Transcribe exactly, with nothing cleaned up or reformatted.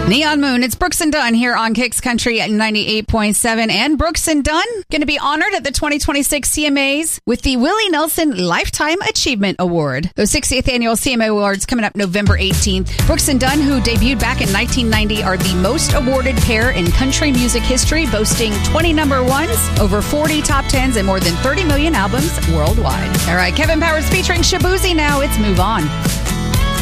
Neon Moon, it's Brooks and Dunn here on Kicks Country at ninety-eight point seven. And Brooks and Dunn going to be honored at the twenty twenty-six C M As with the Willie Nelson Lifetime Achievement Award. The sixtieth Annual C M A Awards coming up November eighteenth. Brooks and Dunn, who debuted back in nineteen ninety, are the most awarded pair in country music history, boasting twenty number ones, over forty top tens, and more than thirty million albums worldwide. All right, Kevin Powers featuring Shaboozey now. It's Move On.